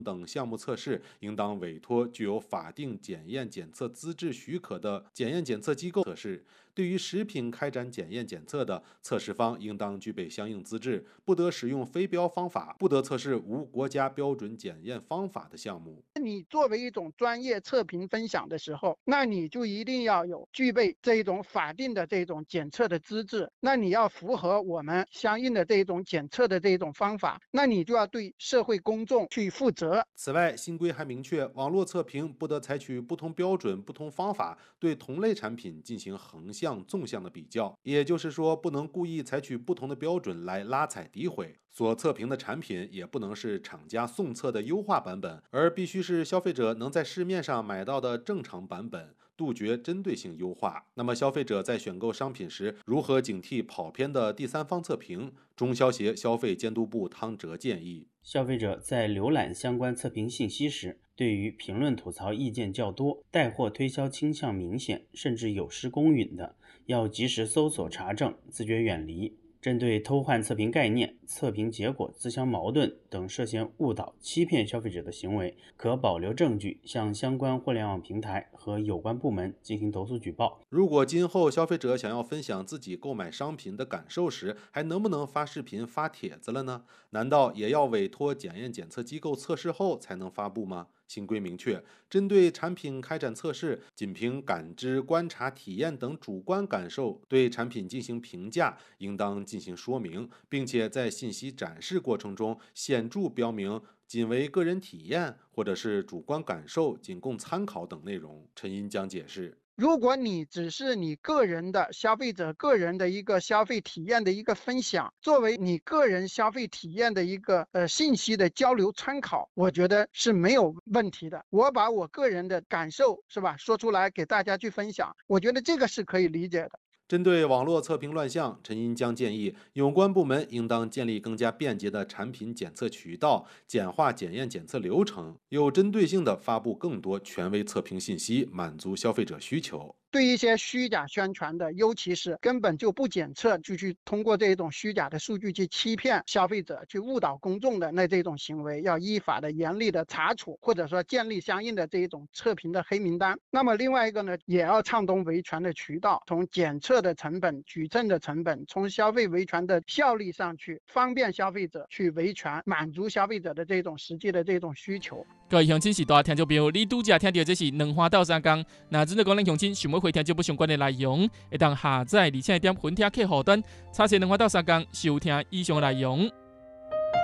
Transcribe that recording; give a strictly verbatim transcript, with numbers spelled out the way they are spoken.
等项目测试，应当委托具有法定检验检测资质许可的检验检测机构测试。对于食品开展检验检测的，测试方应当具备相应资质，不得使用非标方法，不得测试无国家标准检验方法的项目。 你作为一种专业测评分享的时候，那你就一定要有具备这一种法定的这种检测的资质，那你要符合我们相应的这种检测的这种方法，那你就要对社会公众去负责。 此外，新规还明确，网络测评不得采取不同标准、不同方法对同类产品进行横向、纵向的比较。也就是说，不能故意采取不同的标准来拉踩诋毁。所测评的产品也不能是厂家送测的优化版本，而必须是消费者能在市面上买到的正常版本。杜绝针对性优化。那么，消费者在选购商品时，如何警惕跑偏的第三方测评？中消协消费监督部汤哲建议， 消费者在浏览相关测评信息时，对于评论吐槽意见较多、带货推销倾向明显，甚至有失公允的，要及时搜索查证，自觉远离。针对偷换测评概念、测评结果自相矛盾等涉嫌误导、欺骗消费者的行为，可保留证据向相关互联网平台和有关部门进行投诉举报。 如果今后消费者想要分享自己购买商品的感受时，还能不能发视频、发帖子了呢？难道也要委托检验检测机构测试后才能发布吗？新规明确，针对产品开展测试，仅凭感知、观察、体验等主观感受对产品进行评价，应当进行说明，并且在信息展示过程中显著标明仅为个人体验或者是主观感受，仅供参考等内容。陈英将解释。 如果你只是你个人的消费者个人的一个消费体验的一个分享，作为你个人消费体验的一个呃信息的交流参考，我觉得是没有问题的。我把我个人的感受是吧说出来给大家去分享，我觉得这个是可以理解的。 针对网络测评乱象，陈英将建议有关部门应当建立更加便捷的产品检测渠道，简化检验检测流程，有针对性地发布更多权威测评信息，满足消费者需求。 对一些虚假宣传的，尤其是根本就不检测，就去通过这种虚假的数据去欺骗消费者、去误导公众的那这种行为，要依法的严厉的查处，或者说建立相应的这一种测评的黑名单。那么另外一个呢，也要畅通维权的渠道，从检测的成本、举证的成本，从消费维权的效率上去方便消费者去维权，满足消费者的这种实际的这种需求。 各位乡亲时代听众朋友，你拄则听到这是两花斗三工。那真的讲咱乡亲想要回听节目相关的内容，会当下载而且点分听客户端，查询两花斗三工收听以上的内容。